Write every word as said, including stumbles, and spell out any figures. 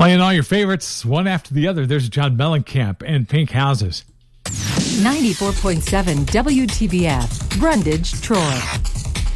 Playing all your favorites, one after the other. There's John Mellencamp and Pink Houses. ninety-four point seven W T B F, Brundage, Troy.